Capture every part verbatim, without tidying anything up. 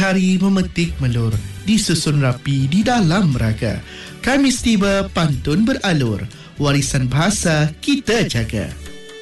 Hari memetik melur, disusun rapi di dalam raga. Kamis tiba, pantun beralur, warisan bahasa kita jaga.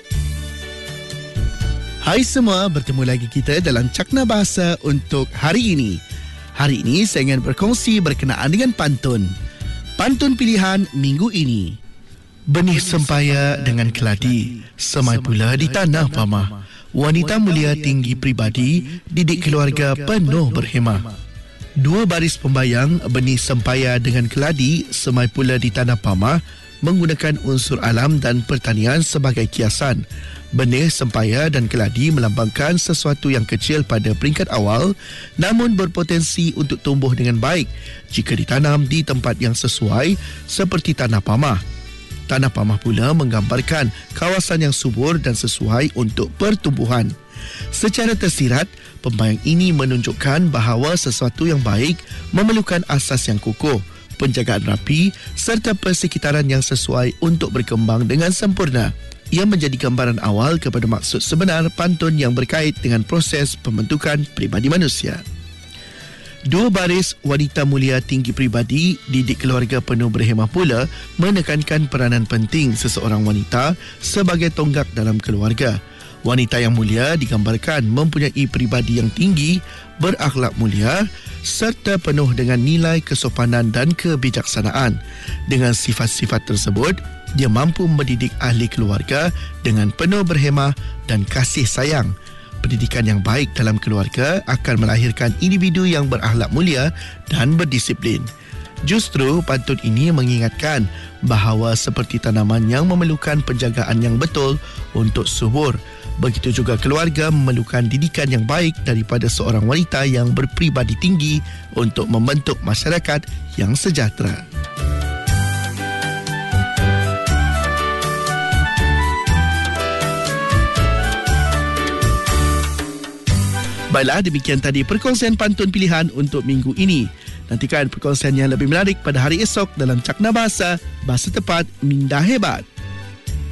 Hai semua, bertemu lagi kita dalam Cakna Bahasa untuk hari ini. Hari ini saya ingin berkongsi berkenaan dengan pantun. Pantun pilihan minggu ini. Benih sempaya dengan keladi, semai pula di tanah pamah. Wanita mulia tinggi pribadi, didik keluarga penuh berhemah. Dua baris pembayang, benih sempaya dengan keladi, semai pula di tanah pamah, menggunakan unsur alam dan pertanian sebagai kiasan. Benih sempaya dan keladi melambangkan sesuatu yang kecil pada peringkat awal, namun berpotensi untuk tumbuh dengan baik jika ditanam di tempat yang sesuai seperti tanah pamah. Tanah pamah pula menggambarkan kawasan yang subur dan sesuai untuk pertumbuhan. Secara tersirat, pembayang ini menunjukkan bahawa sesuatu yang baik memerlukan asas yang kukuh, penjagaan rapi serta persekitaran yang sesuai untuk berkembang dengan sempurna. Ia menjadi gambaran awal kepada maksud sebenar pantun yang berkait dengan proses pembentukan pribadi manusia. Dua baris wanita mulia tinggi pribadi, didik keluarga penuh berhemah pula menekankan peranan penting seseorang wanita sebagai tonggak dalam keluarga. Wanita yang mulia digambarkan mempunyai pribadi yang tinggi, berakhlak mulia serta penuh dengan nilai kesopanan dan kebijaksanaan. Dengan sifat-sifat tersebut, dia mampu mendidik ahli keluarga dengan penuh berhemah dan kasih sayang. Pendidikan yang baik dalam keluarga akan melahirkan individu yang berakhlak mulia dan berdisiplin. Justru pantun ini mengingatkan bahawa seperti tanaman yang memerlukan penjagaan yang betul untuk subur, begitu juga keluarga memerlukan didikan yang baik daripada seorang wanita yang berpribadi tinggi untuk membentuk masyarakat yang sejahtera. Baiklah, demikian tadi perkongsian pantun pilihan untuk minggu ini. Nantikan perkongsian yang lebih menarik pada hari esok dalam Cakna Bahasa, Bahasa Tepat, Minda Hebat.